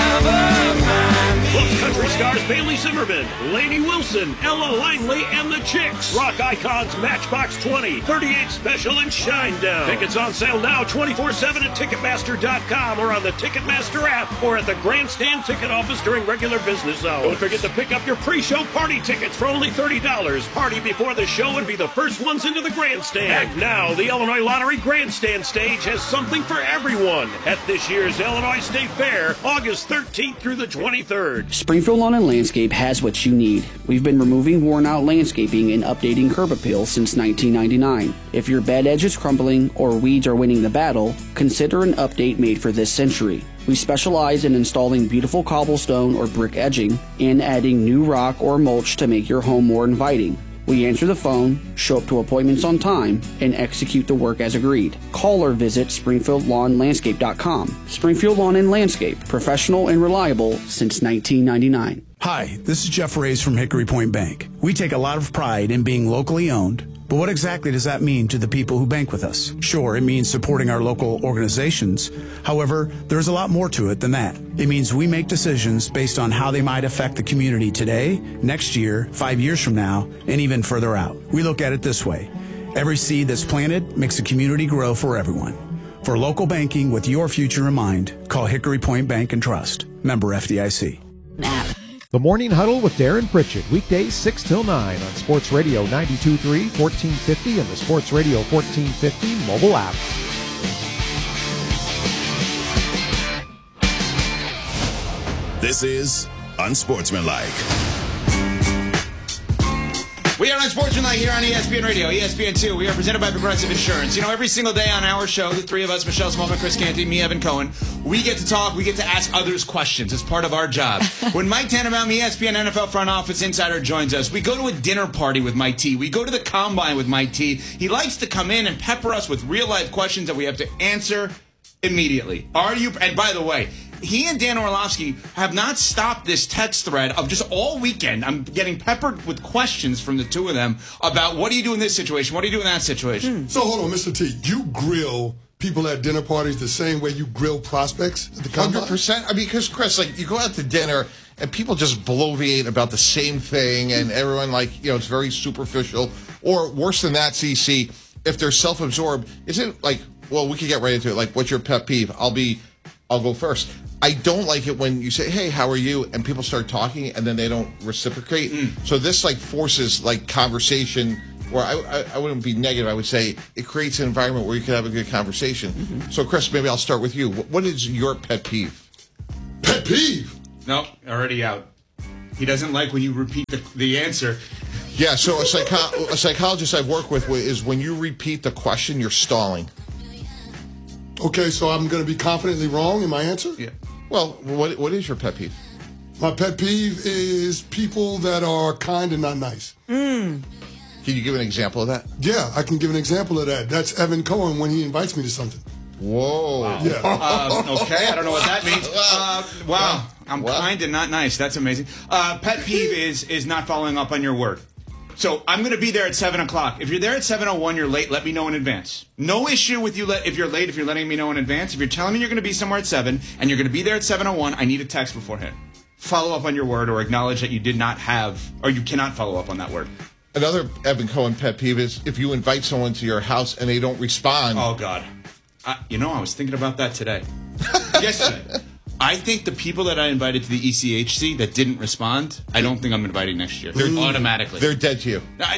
Plus country stars Bailey Zimmerman, Lainey Wilson, Ella Langley, and the Chicks. Rock icons Matchbox twenty, thirty-eight Special, and Shinedown. Tickets on sale now twenty-four seven at Ticketmaster dot com or on the Ticketmaster app or at the Grandstand ticket office during regular business hours. Don't forget to pick up your pre-show party tickets for only thirty dollars. Party before the show and be the first ones into the Grandstand. And now, the Illinois Lottery Grandstand stage has something for everyone at this year's Illinois State Fair, August thirteenth through the twenty-third. Springfield Lawn and Landscape has what you need. We've been removing worn-out landscaping and updating curb appeal since nineteen ninety-nine. If your bed edge is crumbling or weeds are winning the battle, consider an update made for this century. We specialize in installing beautiful cobblestone or brick edging and adding new rock or mulch to make your home more inviting. We answer the phone, show up to appointments on time, and execute the work as agreed. Call or visit Springfield Lawn Landscape dot com. Springfield Lawn and Landscape, professional and reliable since nineteen ninety-nine. Hi, this is Jeff Reyes from Hickory Point Bank. We take a lot of pride in being locally owned, but what exactly does that mean to the people who bank with us? Sure, it means supporting our local organizations. However, there's a lot more to it than that. It means we make decisions based on how they might affect the community today, next year, five years from now, and even further out. We look at it this way. Every seed that's planted makes a community grow for everyone. For local banking with your future in mind, call Hickory Point Bank and Trust. Member F D I C. The Morning Huddle with Darren Pritchett, weekdays six till nine on Sports Radio ninety-two point three, fourteen fifty, and the Sports Radio fourteen fifty mobile app. This is Unsportsmanlike. We are Unsportsmanlike here on E S P N Radio, E S P N two. We are presented by Progressive Insurance. You know, every single day on our show, the three of us, Michelle Smallman, Chris Canty, me, Evan Cohen, we get to talk, we get to ask others questions. It's part of our job. When Mike Tannenbaum, E S P N N F L front office insider, joins us, we go to a dinner party with Mike T. We go to the Combine with Mike T. He likes to come in and pepper us with real-life questions that we have to answer immediately. Are you, and by the way, he and Dan Orlovsky have not stopped this text thread of just all weekend. I'm getting peppered with questions from the two of them about what do you do in this situation? What do you do in that situation? So hold on, Mister T. You grill people at dinner parties the same way you grill prospects at the Combine? one hundred percent. I mean, because, Chris, like, you go out to dinner and people just bloviate about the same thing, and everyone, like, you know, it's very superficial. Or worse than that, C C, if they're self-absorbed, isn't like, well, we could get right into it. Like, what's your pet peeve? I'll be, I'll go first. I don't like it when you say, hey, how are you? And people start talking and then they don't reciprocate. Mm. So this like forces like conversation, where I, I, I wouldn't be negative. I would say it creates an environment where you can have a good conversation. Mm-hmm. So Chris, maybe I'll start with you. What is your pet peeve? Pet peeve? No, already out. He doesn't like when you repeat the, the answer. Yeah, so a, psycho- a psychologist I've worked with is when you repeat the question, you're stalling. Okay, so I'm going to be confidently wrong in my answer? Yeah. Well, what what is your pet peeve? My pet peeve is people that are kind and not nice. Mm. Can you give an example of that? Yeah, I can give an example of that. That's Evan Cohen when he invites me to something. Whoa. Wow. Yeah. Uh, okay, I don't know what that means. Uh, wow, I'm what? kind and not nice. That's amazing. Uh, pet peeve is is not following up on your word. So I'm going to be there at seven o'clock. If you're there at seven oh one, you're late, let me know in advance. No issue with you let, if you're late, if you're letting me know in advance. If you're telling me you're going to be somewhere at seven and you're going to be there at seven oh one, I need a text beforehand. Follow up on your word or acknowledge that you did not have, or you cannot follow up on that word. Another Evan Cohen pet peeve is if you invite someone to your house and they don't respond. Oh, God. I, you know, I was thinking about that today. Yesterday. I think the people that I invited to the E C H C that didn't respond, I don't think I'm inviting next year. They're automatically. They're dead to you. I,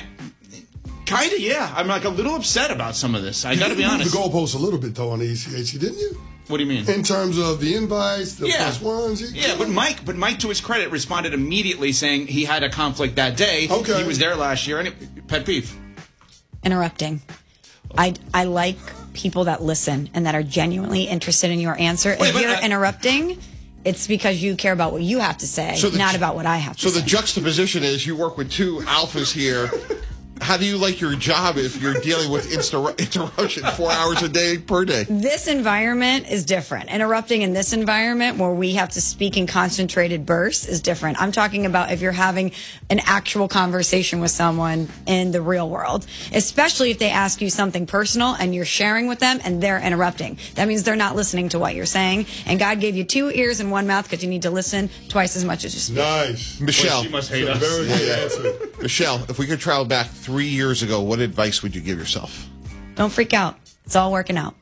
kind of, yeah. I'm like a little upset about some of this. I got to be honest. You moved the goalposts a little bit, though, on the E C H C, didn't you? What do you mean? In terms of the invites, the yeah. plus ones. Yeah, but Mike, but Mike, to his credit, responded immediately saying he had a conflict that day. Okay. He was there last year. And it, pet peeve. Interrupting. I, I like people that listen and that are genuinely interested in your answer. Wait, if you're uh, interrupting, it's because you care about what you have to say, so the, not about what I have to so say. So the juxtaposition is you work with two alphas here. How do you like your job if you're dealing with insta- interruption four hours a day per day? This environment is different. Interrupting in this environment where we have to speak in concentrated bursts is different. I'm talking about if you're having an actual conversation with someone in the real world, especially if they ask you something personal and you're sharing with them and they're interrupting. That means they're not listening to what you're saying. And God gave you two ears and one mouth because you need to listen twice as much as you speak. Nice. Michelle. Well, she must hate us. Very good answer. Michelle, if we could travel back three years ago, what advice would you give yourself? Don't freak out. It's all working out.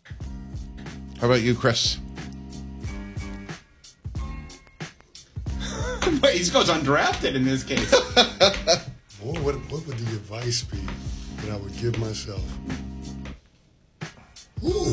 How about you, Chris? Wait, he goes undrafted in this case. What, what, what would the advice be that I would give myself? Ooh.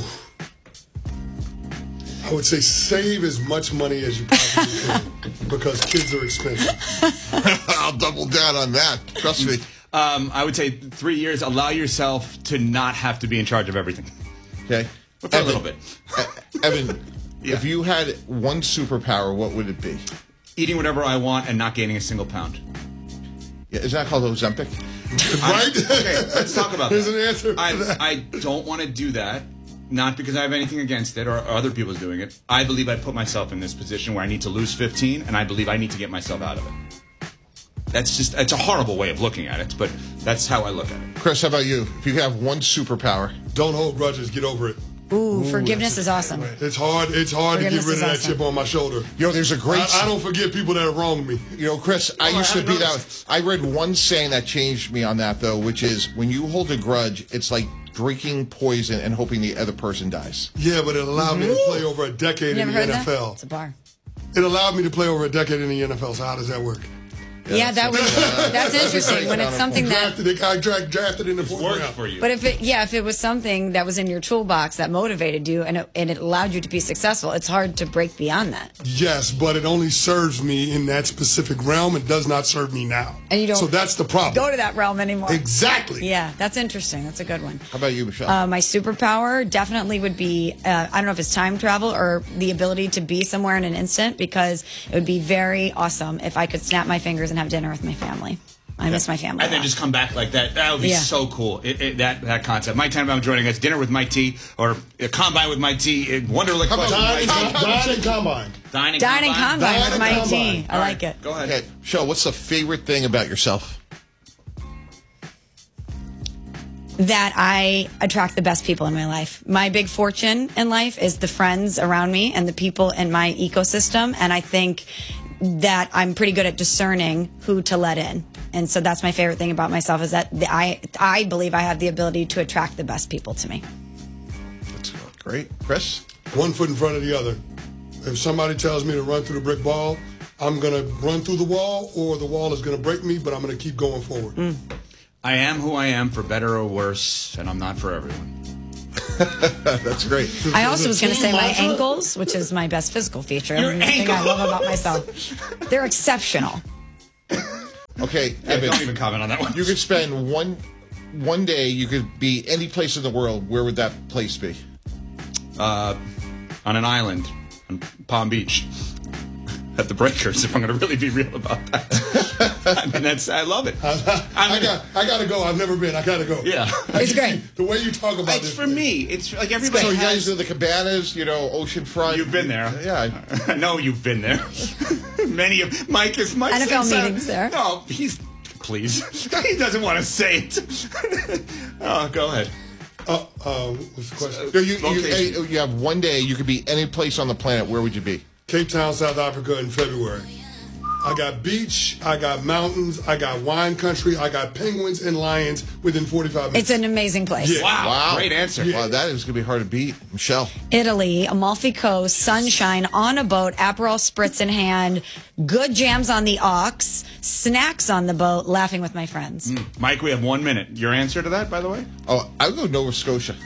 I would say save as much money as you possibly can because kids are expensive. I'll double down on that. Trust me. Um, I would say three years, allow yourself to not have to be in charge of everything. Okay. For Evan, a little bit. Evan, yeah. If you had one superpower, what would it be? Eating whatever I want and not gaining a single pound. Yeah, is that called Ozempic? Right? Okay, let's talk about There's that. There's an answer for I, that. I don't want to do that. Not because I have anything against it or other people doing it. I believe I put myself in this position where I need to lose fifteen, and I believe I need to get myself out of it. That's just, it's a horrible way of looking at it, but that's how I look at it. Chris, how about you? If you have one superpower. Don't hold grudges. Get over it. Ooh, Ooh forgiveness is awesome. It's hard. It's hard to get rid of that awesome. chip on my shoulder. You know, there's a great. I, I don't forget people that have wronged me. You know, Chris, I oh, used I to be that. I read one saying that changed me on that though, which is when you hold a grudge, it's like drinking poison and hoping the other person dies. Yeah, but it allowed mm-hmm. me to play over a decade you in the heard N F L. That? It's a bar. It allowed me to play over a decade in the N F L. So how does that work? Yeah, yeah that was that's interesting when it's something that drafted, I drafted, drafted in the fourth round for you. But if it yeah, if it was something that was in your toolbox that motivated you and it, and it allowed you to be successful, it's hard to break beyond that. Yes, but it only serves me in that specific realm. It does not serve me now. And you don't. So that's the problem. Go to that realm anymore. Exactly. Yeah, that's interesting. That's a good one. How about you, Michelle? Uh, my superpower definitely would be uh, I don't know if it's time travel or the ability to be somewhere in an instant because it would be very awesome if I could snap my fingers and have dinner with my family. I miss my family. And then just come back like that. That would be yeah. so cool. It, it, that that concept. Mike Tannenbaum joining us. Dinner with Mike T. Or a Combine with Mike T. Wonderlic. Dining Combine. Combine. Dining Dining Combine. Combine with Mike T. I All like right, it. Go ahead. Okay, Michelle, what's the favorite thing about yourself? That I attract the best people in my life. My big fortune in life is the friends around me and the people in my ecosystem. And I think that I'm pretty good at discerning who to let in And so that's my favorite thing about myself is that the, I I believe I have the ability to attract the best people to me. That's great. Chris? One foot in front of the other. If somebody tells me to run through the brick wall, I'm going to run through the wall, or the wall is going to break me, but I'm going to keep going forward. Mm. I am who I am, for better or worse, and I'm not for everyone. That's great. I also was going to say my ankles, which is my best physical feature. Your and the thing I love about myself. They're exceptional. Okay, Yeah, Evan, don't even comment on that one. You could spend one one day, you could be any place in the world. Where would that place be? Uh, on an island, on Palm Beach, at the Breakers. If I'm going to really be real about that, I mean that's I love it. I, I got I got to go. I've never been. I got to go. Yeah, it's great. The way you talk about it's this, for me. It's like everybody. So you has, guys do the cabanas, you know, oceanfront. You've been there. Yeah, I know you've been there. Many of Mike is Mike N F L says, uh, meetings there. No, he's please. He doesn't want to say it. Oh, go ahead. Uh, uh, what's the question? So you, you, you have one day. You could be any place on the planet. Where would you be? Cape Town, South Africa in February. I got beach, I got mountains, I got wine country, I got penguins and lions within forty-five minutes. It's an amazing place. Yeah. Wow, Wow, great answer. Yeah. Wow, that is going to be hard to beat, Michelle. Italy, Amalfi Coast, sunshine, on a boat, Aperol Spritz in hand, good jams on the aux, snacks on the boat, laughing with my friends. Mm. Mike, we have one minute. Your answer to that, by the way? Oh, I would go Nova Scotia.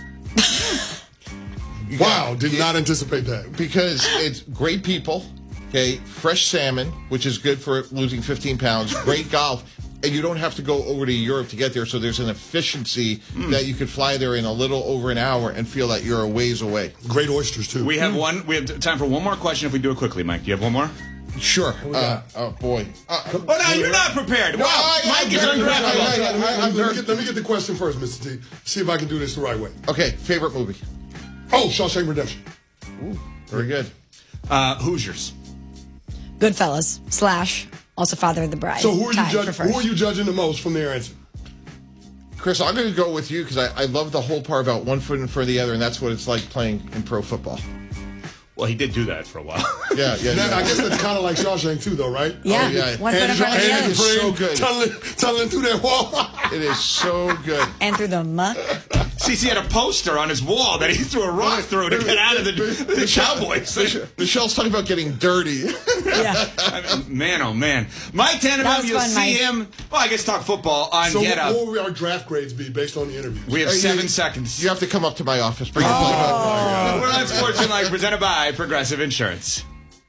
Wow, did not anticipate that. Because it's great people, okay, fresh salmon, which is good for losing fifteen pounds, great golf, and you don't have to go over to Europe to get there, so there's an efficiency mm. that you could fly there in a little over an hour and feel that you're a ways away. Great oysters, too. We have one. We have time for one more question if we do it quickly, Mike. Do you have one more? Sure. Uh, oh, boy. Uh, oh, no, you're not prepared. Wow, I, I, Mike is Let me, unprepared. let, me get, let me get the question first, Mister T. See if I can do this the right way. Okay, favorite movie? Oh, Shawshank Redemption. Ooh, very good. Uh, Hoosiers. Goodfellas, slash, also Father of the Bride. So who are, you Tied judge, for first. who are you judging the most from their answer? Chris, I'm going to go with you because I, I love the whole part about one foot in front of the other, and that's what it's like playing in pro football. Well, he did do that for a while. Yeah, yeah. Now, yeah. I guess that's kind of like Shawshank, too, though, right? Yeah, Oh, yeah. one foot in front of the and other. it's so good. Tunneling, tunneling through that wall. It is so good. And through the muck. Cece had a poster on his wall that he threw a rock through to get out of the, the Cowboys. Michelle's talking about getting dirty. Yeah. I mean, man, oh, man. Mike That Tannenbaum, was you'll fun, see Mike. him. Well, I guess talk football on So Get what, Up. what will our draft grades be based on the interviews? We have Uh, seven you- seconds. You have to come up to my office. Bring your Oh. plug. We're on Sports and Life, presented by Progressive Insurance.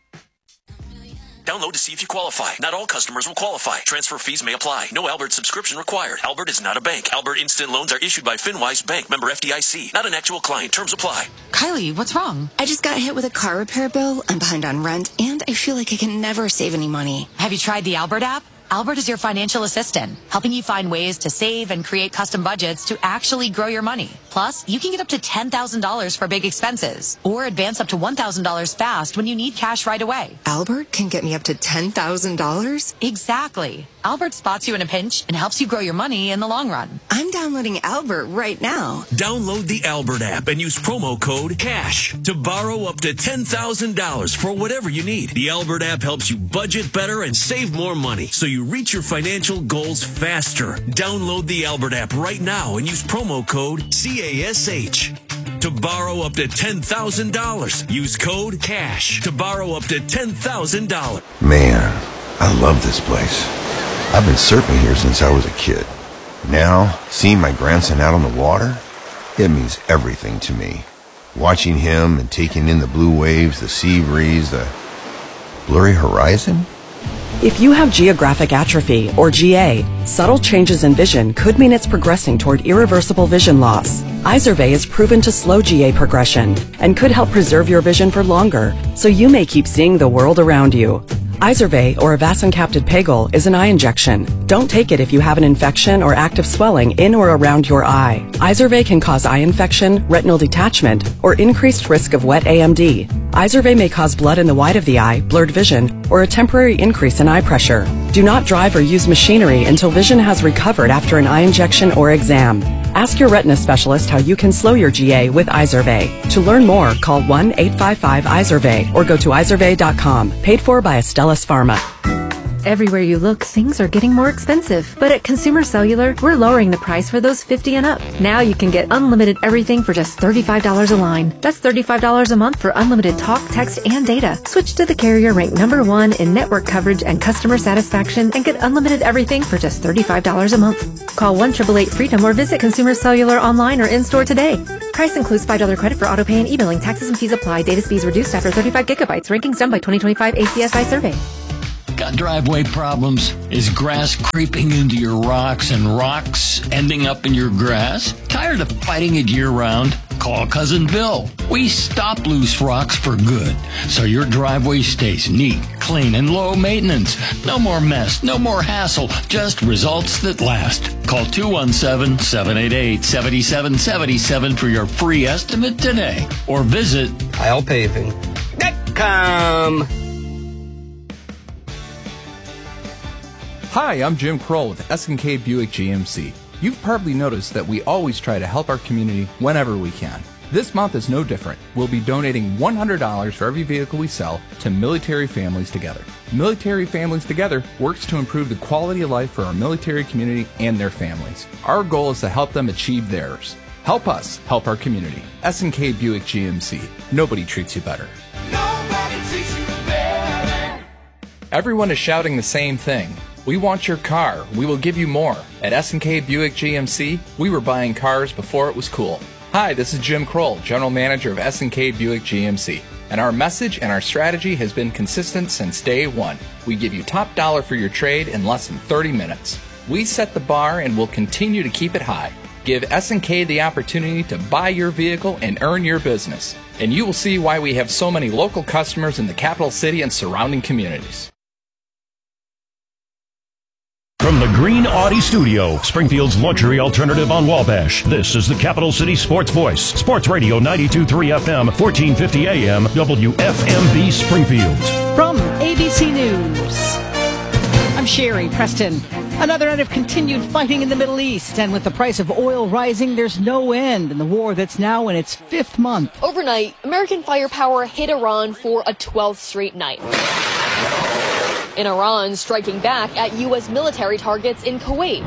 Download to see if you qualify. Not all customers will qualify. Transfer fees may apply. No Albert subscription required. Albert is not a bank. Albert Instant Loans are issued by FinWise Bank, member F D I C. Not an actual client. Terms apply. Kylie, what's wrong? I just got hit with a car repair bill. I'm behind on rent, and I feel like I can never save any money. Have you tried the Albert app? Albert is your financial assistant, helping you find ways to save and create custom budgets to actually grow your money. Plus, you can get up to ten thousand dollars for big expenses, or advance up to one thousand dollars fast when you need cash right away. Albert can get me up to ten thousand dollars? Exactly. Albert spots you in a pinch and helps you grow your money in the long run. I'm downloading Albert right now. Download the Albert app and use promo code CASH to borrow up to ten thousand dollars for whatever you need. The Albert app helps you budget better and save more money so you reach your financial goals faster. Download the Albert app right now and use promo code C A S H. To borrow up to ten thousand dollars, use code CASH to borrow up to ten thousand dollars. Man, I love this place. I've been surfing here since I was a kid. Now, seeing my grandson out on the water, it means everything to me. Watching him and taking in the blue waves, the sea breeze, the blurry horizon. If you have geographic atrophy, or G A, subtle changes in vision could mean it's progressing toward irreversible vision loss. Izervay is proven to slow G A progression and could help preserve your vision for longer, so you may keep seeing the world around you. Izervay, or avacincaptad pegol, is an eye injection. Don't take it if you have an infection or active swelling in or around your eye. Izervay can cause eye infection, retinal detachment, or increased risk of wet A M D. Izervay may cause blood in the white of the eye, blurred vision, or a temporary increase in eye pressure. Do not drive or use machinery until vision has recovered after an eye injection or exam. Ask your retina specialist how you can slow your G A with Izervay. To learn more, call one eight five five Izervay or go to izervay dot com. Paid for by Astellas Pharma. Everywhere you look, things are getting more expensive. But at Consumer Cellular, we're lowering the price for those fifty and up. Now you can get unlimited everything for just thirty-five dollars a line. That's thirty-five dollars a month for unlimited talk, text, and data. Switch to the carrier ranked number one in network coverage and customer satisfaction and get unlimited everything for just thirty-five dollars a month. Call one eight eight eight freedom or visit Consumer Cellular online or in-store today. Price includes five dollars credit for auto pay and e-billing. Taxes and fees apply. Data speeds reduced after thirty-five gigabytes. Rankings done by twenty twenty-five A C S I survey. Got driveway problems? Is grass creeping into your rocks and rocks ending up in your grass? Tired of fighting it year-round? Call Cousin Bill. We stop loose rocks for good, so your driveway stays neat, clean, and low maintenance. No more mess, no more hassle, just results that last. Call two one seven, seven eight eight, seven seven seven seven for your free estimate today, or visit Kyle Paving dot com. Hi, I'm Jim Kroll with S and K Buick G M C. You've probably noticed that we always try to help our community whenever we can. This month is no different. We'll be donating one hundred dollars for every vehicle we sell to Military Families Together. Military Families Together works to improve the quality of life for our military community and their families. Our goal is to help them achieve theirs. Help us help our community. S and K Buick G M C. Nobody treats you better. Nobody treats you better. Everyone is shouting the same thing. We want your car. We will give you more. At S and K Buick G M C, we were buying cars before it was cool. Hi, this is Jim Kroll, General Manager of S and K Buick G M C. And our message and our strategy has been consistent since day one. We give you top dollar for your trade in less than thirty minutes. We set the bar and will continue to keep it high. Give S and K the opportunity to buy your vehicle and earn your business. And you will see why we have so many local customers in the capital city and surrounding communities. From the Green Audi Studio, Springfield's luxury alternative on Wabash, this is the Capital City Sports Voice, Sports Radio ninety-two point three F M, fourteen fifty A M, W F M B Springfield. From A B C News, I'm Sherry Preston. Another night of continued fighting in the Middle East, and with the price of oil rising, there's no end in the war that's now in its fifth month. Overnight, American firepower hit Iran for a twelfth straight night. In Iran, striking back at U S military targets in Kuwait.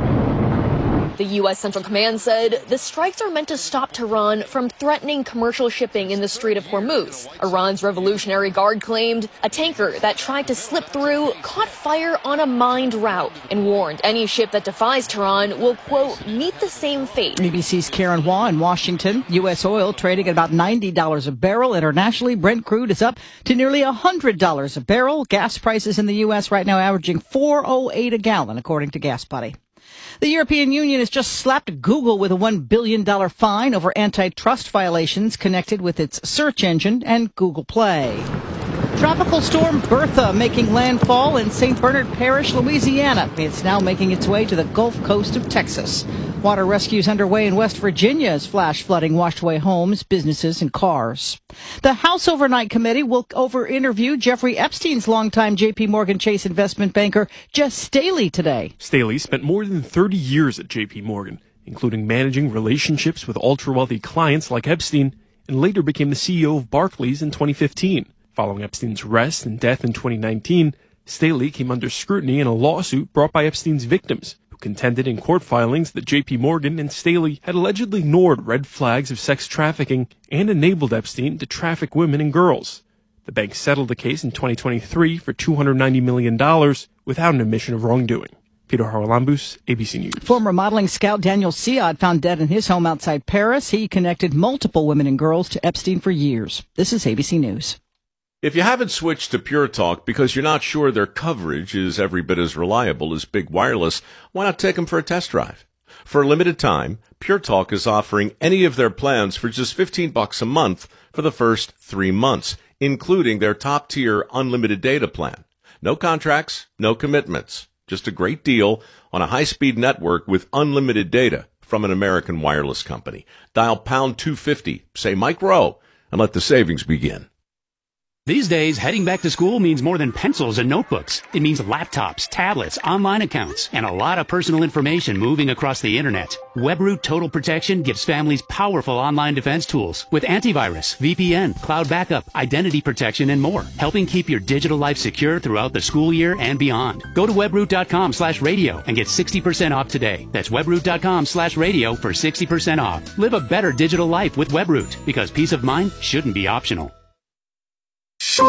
The U S Central Command said the strikes are meant to stop Tehran from threatening commercial shipping in the Strait of Hormuz. Iran's Revolutionary Guard claimed a tanker that tried to slip through caught fire on a mined route and warned any ship that defies Tehran will, quote, meet the same fate. A B C's Karen Waugh in Washington. U S oil trading at about ninety dollars a barrel. Internationally, Brent crude is up to nearly one hundred dollars a barrel. Gas prices in the U S right now averaging four oh eight a gallon, according to Gas Buddy. The European Union has just slapped Google with a one billion dollars fine over antitrust violations connected with its search engine and Google Play. Tropical storm Bertha making landfall in Saint Bernard Parish, Louisiana. It's now making its way to the Gulf Coast of Texas. Water rescues underway in West Virginia as flash flooding washed away homes, businesses, and cars. The House Overnight Committee will over-interview Jeffrey Epstein's longtime J P. Morgan Chase investment banker, Jess Staley, today. Staley spent more than thirty years at J P. Morgan, including managing relationships with ultra-wealthy clients like Epstein, and later became the C E O of Barclays in twenty fifteen. Following Epstein's arrest and death in twenty nineteen, Staley came under scrutiny in a lawsuit brought by Epstein's victims, who contended in court filings that J P. Morgan and Staley had allegedly ignored red flags of sex trafficking and enabled Epstein to traffic women and girls. The bank settled the case in twenty twenty-three for two hundred ninety million dollars without an admission of wrongdoing. Peter Haralambous, A B C News. Former modeling scout Daniel Siad found dead in his home outside Paris. He connected multiple women and girls to Epstein for years. This is A B C News. If you haven't switched to Pure Talk because you're not sure their coverage is every bit as reliable as Big Wireless, why not take them for a test drive? For a limited time, Pure Talk is offering any of their plans for just fifteen bucks a month for the first three months, including their top-tier unlimited data plan. No contracts, no commitments. Just a great deal on a high-speed network with unlimited data from an American wireless company. Dial pound two fifty, say Mike Rowe, and let the savings begin. These days, heading back to school means more than pencils and notebooks. It means laptops, tablets, online accounts, and a lot of personal information moving across the internet. WebRoot Total Protection gives families powerful online defense tools with antivirus, V P N, cloud backup, identity protection, and more, helping keep your digital life secure throughout the school year and beyond. Go to webroot.com slash radio and get sixty percent off today. That's webroot.com slash radio for sixty percent off. Live a better digital life with WebRoot, because peace of mind shouldn't be optional. From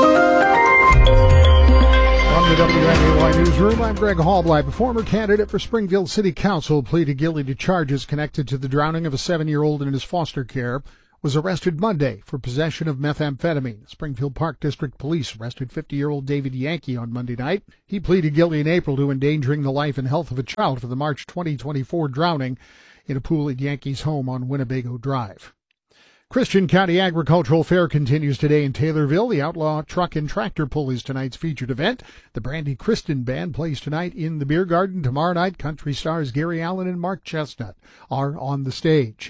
the W M A Y Newsroom, I'm Greg Hallblight. A former candidate for Springfield City Council pleaded guilty to charges connected to the drowning of a seven-year-old in his foster care, was arrested Monday for possession of methamphetamine. Springfield Park District Police arrested fifty-year-old David Yankee on Monday night. He pleaded guilty in April to endangering the life and health of a child for the March twenty twenty-four drowning in a pool at Yankee's home on Winnebago Drive. Christian County Agricultural Fair continues today in Taylorville. The Outlaw Truck and Tractor Pull is tonight's featured event. The Brandy Kristen Band plays tonight in the Beer Garden. Tomorrow night, country stars Gary Allen and Mark Chestnut are on the stage.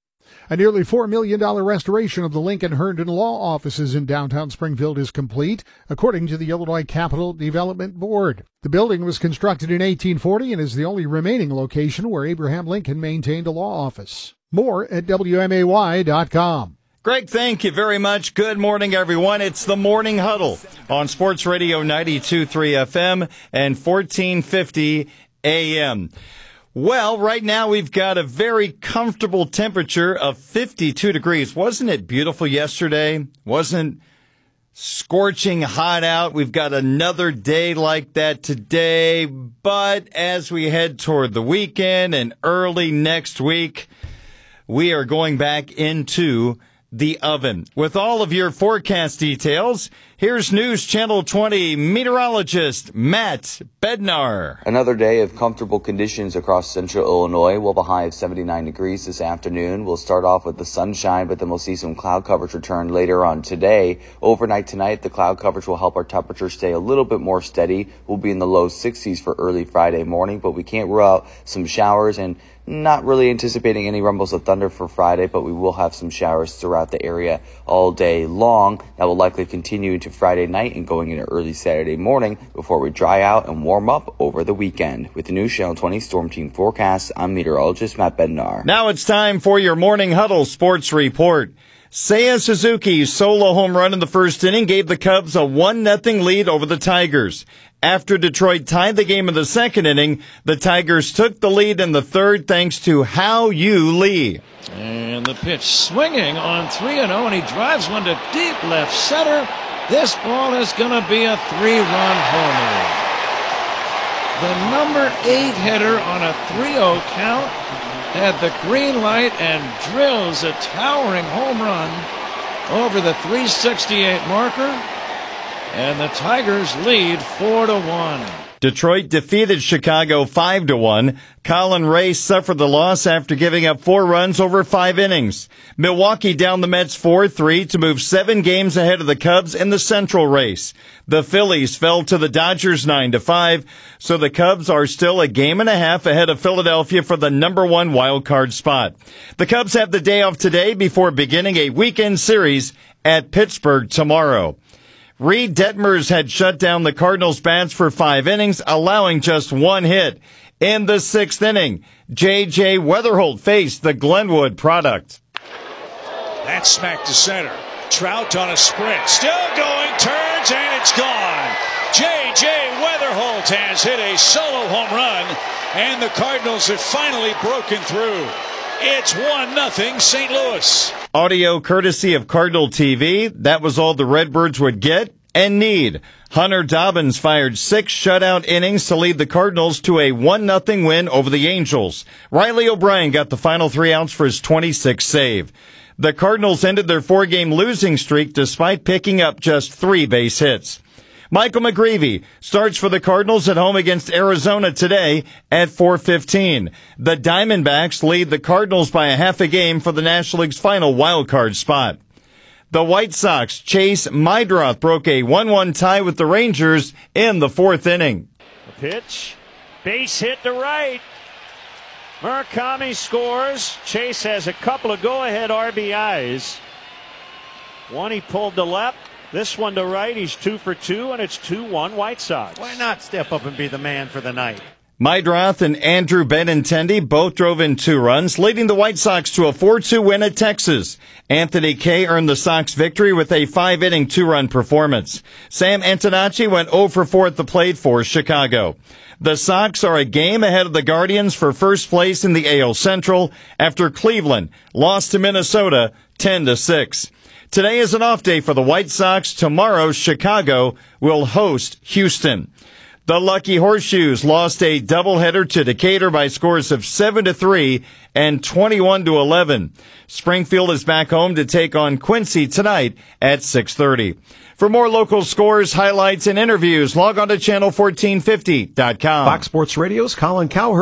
A nearly four million dollars restoration of the Lincoln Herndon Law Offices in downtown Springfield is complete, according to the Illinois Capital Development Board. The building was constructed in eighteen forty and is the only remaining location where Abraham Lincoln maintained a law office. More at W M A Y dot com. Greg, thank you very much. Good morning, everyone. It's the Morning Huddle on Sports Radio ninety-two point three F M and fourteen fifty A M. Well, right now we've got a very comfortable temperature of fifty-two degrees. Wasn't it beautiful yesterday? Wasn't scorching hot out? We've got another day like that today. But as we head toward the weekend and early next week, we are going back into the oven. With all of your forecast details, here's News Channel twenty meteorologist Matt Bednar. Another day of comfortable conditions across central Illinois. We'll have a high of seventy-nine degrees this afternoon. We'll start off with the sunshine, but then we'll see some cloud coverage return later on today. Overnight tonight, the cloud coverage will help our temperature stay a little bit more steady. We'll be in the low sixties for early Friday morning, but we can't rule out some showers, and not really anticipating any rumbles of thunder for Friday, but we will have some showers throughout the area all day long. That will likely continue into Friday night and going into early Saturday morning before we dry out and warm up over the weekend. With the News Channel twenty Storm Team forecast, I'm meteorologist Matt Bednar. Now it's time for your Morning Huddle Sports Report. Seiya Suzuki's solo home run in the first inning gave the Cubs a one nothing lead over the Tigers. After Detroit tied the game in the second inning, the Tigers took the lead in the third thanks to Hao-Yu Lee. And the pitch swinging on three and oh, and he drives one to deep left center. This ball is going to be a three-run homer. The number eight hitter on a three oh count had the green light and drills a towering home run over the three sixty-eight marker. And the Tigers lead four to one. Detroit defeated Chicago five to one. Colin Ray suffered the loss after giving up four runs over five innings. Milwaukee down the Mets four three to move seven games ahead of the Cubs in the Central race. The Phillies fell to the Dodgers nine to five, so the Cubs are still a game and a half ahead of Philadelphia for the number one wild card spot. The Cubs have the day off today before beginning a weekend series at Pittsburgh tomorrow. Reed Detmers had shut down the Cardinals' bats for five innings, allowing just one hit. In the sixth inning, J J Weatherholt faced the Glenwood product. That's smacked to center. Trout on a sprint. Still going, turns, and it's gone. J J Weatherholt has hit a solo home run, and the Cardinals have finally broken through. It's one nothing Saint Louis. Audio courtesy of Cardinal T V. That was all the Redbirds would get and need. Hunter Dobbins fired six shutout innings to lead the Cardinals to a one nothing win over the Angels. Riley O'Brien got the final three outs for his twenty-sixth save. The Cardinals ended their four-game losing streak despite picking up just three base hits. Michael McGreevy starts for the Cardinals at home against Arizona today at four fifteen. The Diamondbacks lead the Cardinals by a half a game for the National League's final wild card spot. The White Sox Chase Meidroth broke a one one tie with the Rangers in the fourth inning. The pitch, base hit to right. Murakami scores. Chase has a couple of go-ahead R B Is. One he pulled to left. This one to right. He's two for two, and it's two one White Sox. Why not step up and be the man for the night? Mydroth and Andrew Benintendi both drove in two runs, leading the White Sox to a four two win at Texas. Anthony Kay earned the Sox victory with a five-inning two-run performance. Sam Antonacci went oh for four at the plate for Chicago. The Sox are a game ahead of the Guardians for first place in the A L Central after Cleveland lost to Minnesota ten to six. Today is an off day for the White Sox. Tomorrow, Chicago will host Houston. The Lucky Horseshoes lost a doubleheader to Decatur by scores of seven to three and twenty-one to eleven. Springfield is back home to take on Quincy tonight at six thirty. For more local scores, highlights, and interviews, log on to channel fourteen fifty dot com. Fox Sports Radio's Colin Cowherd.